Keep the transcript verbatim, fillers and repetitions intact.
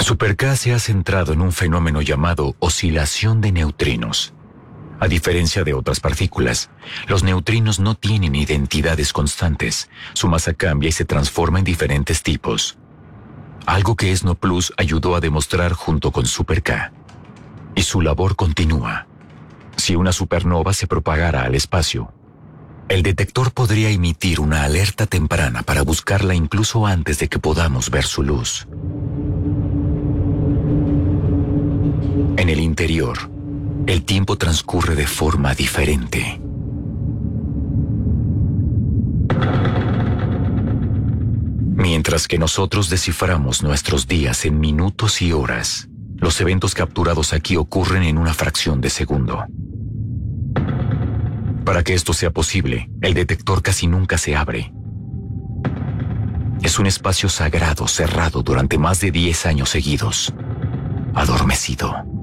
Super K se ha centrado en un fenómeno llamado oscilación de neutrinos. A diferencia de otras partículas, los neutrinos no tienen identidades constantes. Su masa cambia y se transforma en diferentes tipos. Algo que ESNO Plus ayudó a demostrar junto con Super K. Y su labor continúa. Si una supernova se propagara al espacio, el detector podría emitir una alerta temprana para buscarla incluso antes de que podamos ver su luz. En el interior, el tiempo transcurre de forma diferente. Mientras que nosotros desciframos nuestros días en minutos y horas, los eventos capturados aquí ocurren en una fracción de segundo. Para que esto sea posible, el detector casi nunca se abre. Es un espacio sagrado cerrado durante más de diez años seguidos, adormecido.